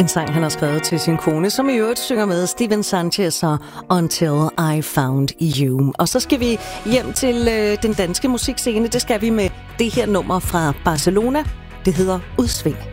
En sang, han har skrevet til sin kone, som i øvrigt synger med Steven Sanchez og Until I Found You. Og så skal vi hjem til den danske musikscene. Det skal vi med det her nummer fra Barcelona. Det hedder Udsving.